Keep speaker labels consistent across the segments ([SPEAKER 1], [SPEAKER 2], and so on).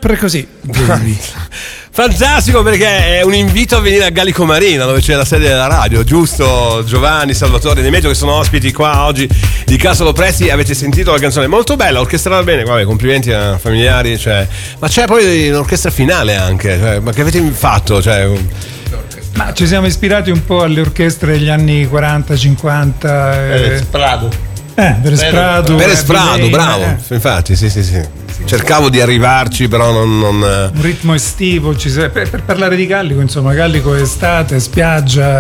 [SPEAKER 1] sempre così.
[SPEAKER 2] Fantastico, perché è un invito a venire a Gallico Marina, dove c'è la sede della radio, giusto? Giovanni, Salvatore Demetrio, che sono ospiti qua oggi di Casa Lopresti. Avete sentito la canzone? Molto bella, orchestrata bene. Vabbè, complimenti a familiari, cioè. Ma c'è poi l'orchestra finale anche, cioè, ma che avete fatto? Cioè,
[SPEAKER 1] ma ci siamo ispirati un po' alle orchestre degli anni 40, 50.
[SPEAKER 3] Perez Prado.
[SPEAKER 1] Perez
[SPEAKER 2] Prado, bravo. Infatti, sì. Cercavo di arrivarci, però non...
[SPEAKER 1] Un ritmo estivo, per parlare di Gallico, insomma, Gallico è estate, spiaggia,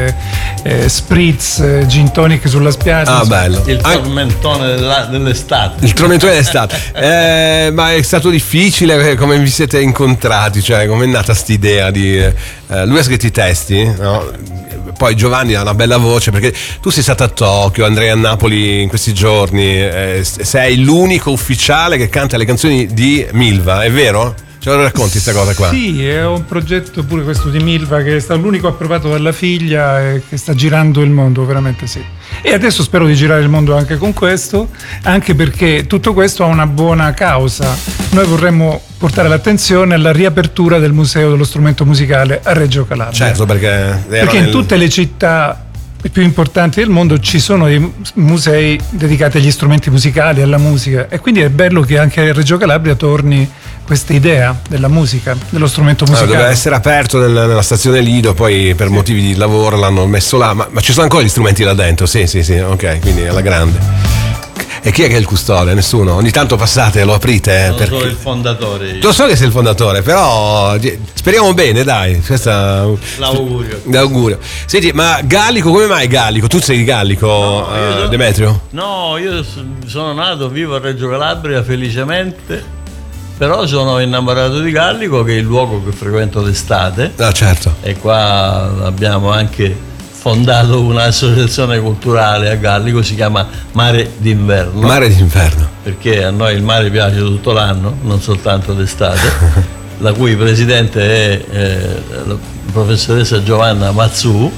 [SPEAKER 1] spritz, gin tonic sulla spiaggia.
[SPEAKER 2] Ah, bello.
[SPEAKER 3] Il tormentone dell'estate.
[SPEAKER 2] Il tormentone dell'estate. Ma è stato difficile? Come vi siete incontrati? Cioè, come è nata st'idea di... lui ha scritto i testi, no? Poi Giovanni ha una bella voce, perché tu sei stato a Tokyo, Andrea a Napoli in questi giorni, sei l'unico ufficiale che canta le canzoni di Milva, è vero? Ce lo racconti questa cosa qua?
[SPEAKER 1] Sì, è un progetto pure questo di Milva, che è stato l'unico approvato dalla figlia e che sta girando il mondo, veramente sì. E adesso spero di girare il mondo anche con questo, anche perché tutto questo ha una buona causa. Noi vorremmo portare l'attenzione alla riapertura del Museo dello Strumento Musicale a Reggio Calabria.
[SPEAKER 2] Certo, perché
[SPEAKER 1] in tutte le città più importanti del mondo ci sono dei musei dedicati agli strumenti musicali, alla musica, e quindi è bello che anche a Reggio Calabria torni questa idea della musica, dello strumento musicale.
[SPEAKER 2] Doveva essere aperto nella stazione Lido, poi per motivi di lavoro l'hanno messo là, ma ci sono ancora gli strumenti là dentro? Sì, ok, quindi alla grande. E chi è che è il custode? Nessuno? Ogni tanto passate, lo aprite?
[SPEAKER 3] Non sono il fondatore io.
[SPEAKER 2] Lo so che sei il fondatore, però speriamo bene, dai. L'augurio. Senti, ma Gallico, come mai Gallico? Tu sei di Gallico, Demetrio?
[SPEAKER 3] No, io sono nato, vivo a Reggio Calabria felicemente, però sono innamorato di Gallico, che è il luogo che frequento d'estate.
[SPEAKER 2] Ah, certo.
[SPEAKER 3] E qua abbiamo anche fondato un'associazione culturale a Gallico, si chiama Mare d'Inverno.
[SPEAKER 2] Mare d'Inverno.
[SPEAKER 3] Perché a noi il mare piace tutto l'anno, non soltanto d'estate, la cui presidente è la professoressa Giovanna Mazzù,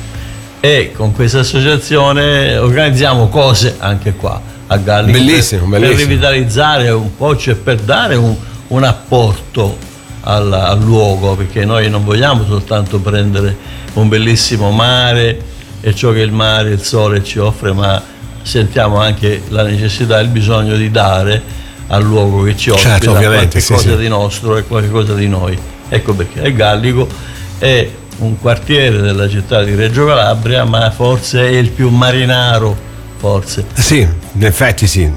[SPEAKER 3] e con questa associazione organizziamo cose anche qua a Gallico.
[SPEAKER 2] Bellissimo.
[SPEAKER 3] Per rivitalizzare un po', cioè per dare un apporto al luogo, perché noi non vogliamo soltanto prendere un bellissimo mare e ciò che il mare, il sole ci offre, ma sentiamo anche la necessità e il bisogno di dare al luogo che ci offre,
[SPEAKER 2] certo,
[SPEAKER 3] qualche cosa di nostro e qualche cosa di noi. Ecco perché il Gallico è un quartiere della città di Reggio Calabria, ma forse è il più marinaro. Forse.
[SPEAKER 2] Sì, in effetti sì.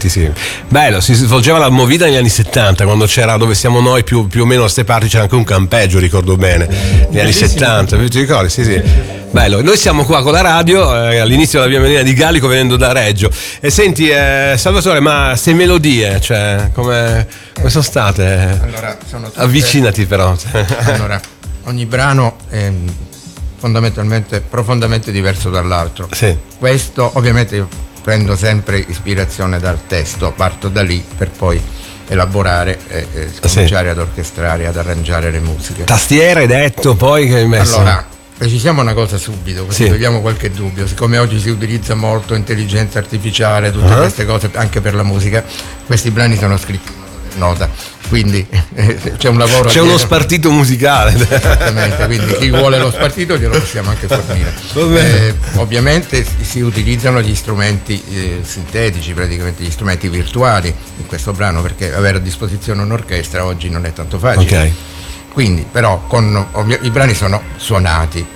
[SPEAKER 2] Bello, si svolgeva la movida negli anni 70, quando c'era, dove siamo noi più o meno a ste parti, c'era anche un campeggio, ricordo bene, negli anni 70, ti ricordi? Sì. Bello, noi siamo qua con la radio, all'inizio della via Marina di Gallico, venendo da Reggio. E senti, Salvatore, ma ste melodie, cioè, come sono state?
[SPEAKER 4] Allora,
[SPEAKER 2] avvicinati però.
[SPEAKER 4] Allora, ogni brano è fondamentalmente profondamente diverso dall'altro.
[SPEAKER 2] Sì.
[SPEAKER 4] Questo ovviamente io prendo sempre ispirazione dal testo, parto da lì per poi elaborare e cominciare ad orchestrare, ad arrangiare le musiche.
[SPEAKER 2] Tastiera hai detto, poi che hai messo?
[SPEAKER 4] Allora, precisiamo una cosa subito, così togliamo qualche dubbio. Siccome oggi si utilizza molto intelligenza artificiale, tutte queste cose anche per la musica, questi brani sono scritti nota, quindi c'è un lavoro,
[SPEAKER 2] c'è uno spartito musicale,
[SPEAKER 4] esattamente, quindi chi vuole lo spartito glielo possiamo anche fornire. Ovviamente si utilizzano gli strumenti sintetici, praticamente gli strumenti virtuali in questo brano, perché avere a disposizione un'orchestra oggi non è tanto facile.
[SPEAKER 2] Okay.
[SPEAKER 4] Quindi però i brani sono suonati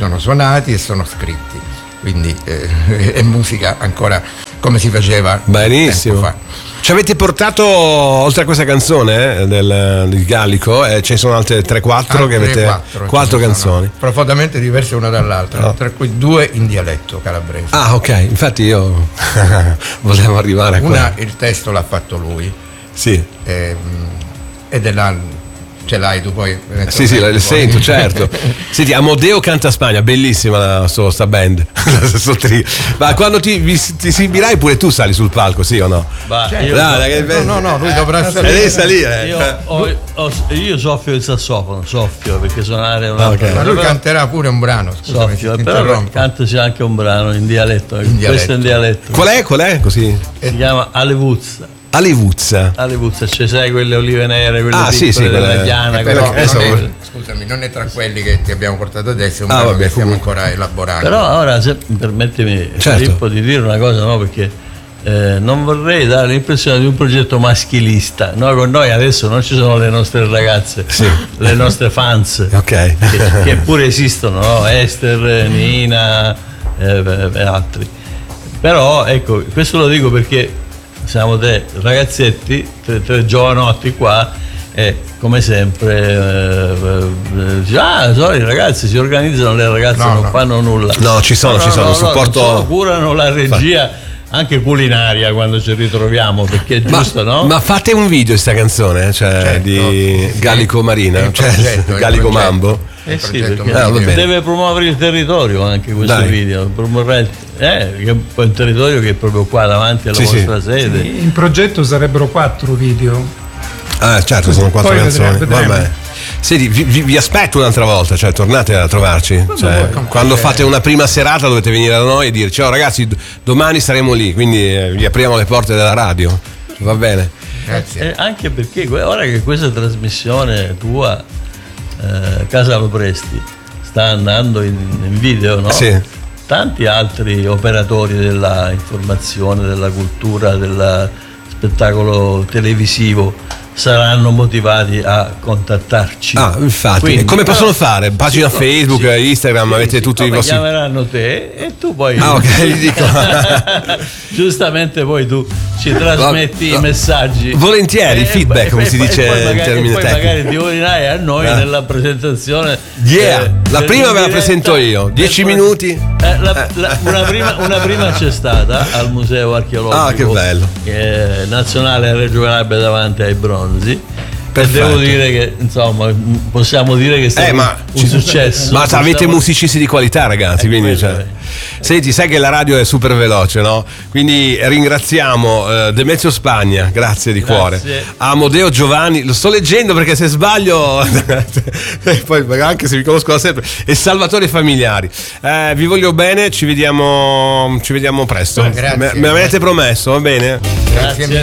[SPEAKER 4] e sono scritti, quindi è musica ancora come si faceva
[SPEAKER 2] benissimo
[SPEAKER 4] tempo fa.
[SPEAKER 2] Ci avete portato, oltre a questa canzone del Gallico, ce ne sono altre 3-4 che avete 4 canzoni
[SPEAKER 4] profondamente diverse una dall'altra, tra cui 2 in dialetto calabrese.
[SPEAKER 2] Ah, ok, infatti io volevo arrivare a
[SPEAKER 4] una, il testo l'ha fatto lui,
[SPEAKER 2] sì,
[SPEAKER 4] ed è là. Ce l'hai tu poi?
[SPEAKER 2] Sì, la sento, certo. Senti, Amodeo canta Spagna, bellissima sta band. Ma quando ti esibirai pure tu sali sul palco, sì o no?
[SPEAKER 4] No, lui dovrà
[SPEAKER 2] salire.
[SPEAKER 3] Io soffio il sassofono, perché suonare una
[SPEAKER 4] ma lui canterà pure un brano,
[SPEAKER 3] però cantasi anche un brano in dialetto. Questo è in dialetto.
[SPEAKER 2] Qual è? Così?
[SPEAKER 3] Si chiama Alevuzza.
[SPEAKER 2] A Levuzza.
[SPEAKER 3] A Levuzza ci sai quelle olive nere, quelle piccole,
[SPEAKER 2] sì,
[SPEAKER 3] della Diana,
[SPEAKER 4] però
[SPEAKER 3] quelle-
[SPEAKER 4] scusami, non è tra quelli che ti abbiamo portato adesso, è un brano che stiamo ancora elaborando.
[SPEAKER 3] Però ora, se permettimi,
[SPEAKER 2] Certo.
[SPEAKER 3] Filippo, di dire una cosa, no? Perché non vorrei dare l'impressione di un progetto maschilista. Noi con noi adesso non ci sono le nostre ragazze, le nostre fans,
[SPEAKER 2] Ok.
[SPEAKER 3] che pure esistono, no? Esther, Nina e altri. Però ecco, questo lo dico perché siamo tre ragazzetti, tre giovanotti qua, e come sempre i ragazzi si organizzano, le ragazze non fanno nulla.
[SPEAKER 2] No, ci sono, supporto.
[SPEAKER 3] Non solo curano la regia anche culinaria quando ci ritroviamo, perché è giusto, no?
[SPEAKER 2] Ma fate un video di sta canzone, cioè
[SPEAKER 4] Certo,
[SPEAKER 2] di
[SPEAKER 4] sì.
[SPEAKER 2] Gallico Marina,
[SPEAKER 4] È il progetto,
[SPEAKER 2] Gallico
[SPEAKER 4] il progetto.
[SPEAKER 2] Mambo.
[SPEAKER 3] Eh sì,
[SPEAKER 4] progetto
[SPEAKER 3] perché
[SPEAKER 2] va bene.
[SPEAKER 3] deve promuovere il territorio anche questo
[SPEAKER 2] Dai.
[SPEAKER 3] video, che è un territorio che è proprio qua davanti alla
[SPEAKER 2] Sì, sì.
[SPEAKER 3] vostra sede.
[SPEAKER 1] In progetto sarebbero 4 video.
[SPEAKER 2] Certo, sono 4
[SPEAKER 1] Poi
[SPEAKER 2] canzoni.
[SPEAKER 1] vedremo.
[SPEAKER 2] Vabbè. Senti, vi aspetto un'altra volta, cioè tornate a trovarci. Cioè, quando fate una prima serata dovete venire da noi e dire ciao ragazzi, domani saremo lì, quindi vi apriamo le porte della radio. Va bene?
[SPEAKER 4] Grazie.
[SPEAKER 3] Anche perché ora che questa trasmissione tua, Casa Lo Presti, sta andando in video, no?
[SPEAKER 2] Sì.
[SPEAKER 3] Tanti altri operatori della informazione, della cultura, del spettacolo televisivo saranno motivati a contattarci.
[SPEAKER 2] Infatti.
[SPEAKER 3] Quindi,
[SPEAKER 2] e come possono fare? Pagina
[SPEAKER 3] sì,
[SPEAKER 2] Facebook,
[SPEAKER 3] sì,
[SPEAKER 2] Instagram,
[SPEAKER 3] sì,
[SPEAKER 2] avete tutti i
[SPEAKER 3] siccome
[SPEAKER 2] vostri.
[SPEAKER 3] chiameranno te e tu poi
[SPEAKER 2] Ok, gli dico.
[SPEAKER 3] giustamente poi tu ci trasmetti i messaggi,
[SPEAKER 2] Volentieri, feedback, come si dice in termini
[SPEAKER 3] poi
[SPEAKER 2] tecnici.
[SPEAKER 3] magari ti unirai a noi nella presentazione.
[SPEAKER 2] La prima me la
[SPEAKER 3] diretta
[SPEAKER 2] presento io, 10
[SPEAKER 3] del-
[SPEAKER 2] minuti.
[SPEAKER 3] una prima c'è stata al Museo Archeologico
[SPEAKER 2] Che bello.
[SPEAKER 3] nazionale a Reggio Calabria davanti ai Bronzi.
[SPEAKER 2] Perfetto.
[SPEAKER 3] E devo dire che insomma possiamo dire che è stato un successo.
[SPEAKER 2] Ma avete
[SPEAKER 3] Possiamo-
[SPEAKER 2] musicisti di qualità, ragazzi, quindi
[SPEAKER 3] quello
[SPEAKER 2] cioè. Senti, sai che la radio è super veloce, no? Quindi ringraziamo Demetrio Spagna, grazie di cuore. Amodeo Giovanni, lo sto leggendo perché se sbaglio poi anche se vi conosco da sempre, e Salvatore Familiari. Vi voglio bene, ci vediamo presto.
[SPEAKER 4] Grazie.
[SPEAKER 2] Me l'avete promesso, va bene?
[SPEAKER 4] Grazie mille.